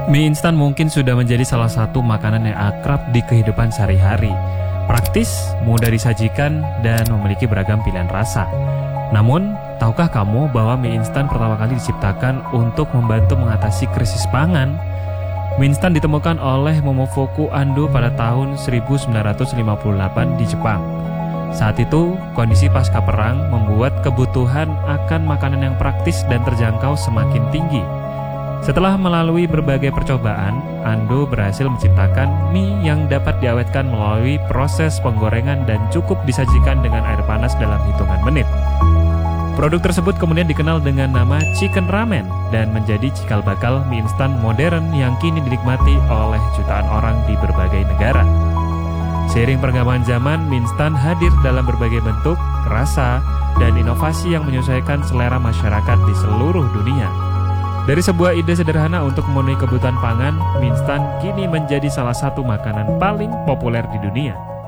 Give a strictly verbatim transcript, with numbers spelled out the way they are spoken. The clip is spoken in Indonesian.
Mie instan mungkin sudah menjadi salah satu makanan yang akrab di kehidupan sehari-hari. Praktis, mudah disajikan, dan memiliki beragam pilihan rasa. Namun, tahukah kamu bahwa mie instan pertama kali diciptakan untuk membantu mengatasi krisis pangan? Mie instan ditemukan oleh Momofuku Ando pada tahun seribu sembilan ratus lima puluh delapan di Jepang. Saat itu, kondisi pasca perang membuat kebutuhan akan makanan yang praktis dan terjangkau semakin tinggi. Setelah melalui berbagai percobaan, Ando berhasil menciptakan mie yang dapat diawetkan melalui proses penggorengan dan cukup disajikan dengan air panas dalam hitungan menit. Produk tersebut kemudian dikenal dengan nama chicken ramen dan menjadi cikal bakal mie instan modern yang kini dinikmati oleh jutaan orang di berbagai negara. Seiring perkembangan zaman, mie instan hadir dalam berbagai bentuk, rasa, dan inovasi yang menyesuaikan selera masyarakat di seluruh dunia. Dari sebuah ide sederhana untuk memenuhi kebutuhan pangan, mie instan kini menjadi salah satu makanan paling populer di dunia.